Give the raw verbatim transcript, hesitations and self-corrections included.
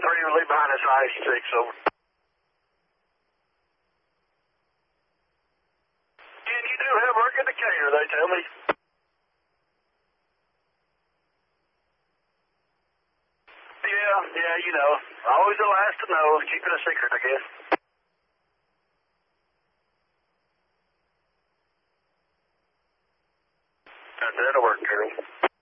three, leave behind us I six, over. And you do have work indicator, they tell me. Yeah, yeah, you know. Always the last to know. Keep it a secret, I guess. That'll work, Colonel.